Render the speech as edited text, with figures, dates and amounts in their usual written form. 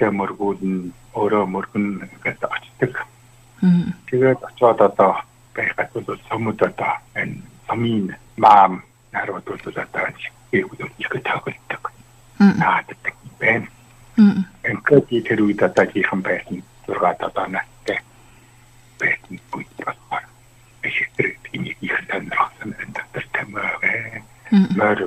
Өвөлтэй мөргүүд нь өөрөө мөргөн гэдэг очдог. Тэгээд очиод одоо байх гэдэг бол сумд одоо энэ сумын маам нарууд бол одоо их тохиолдог. Нааддаг байна. Ингээд тэр үед одоо жихэн байсан 6 одоо настай байсан үед болохоор их сонирхсан энэ дотор тамаа.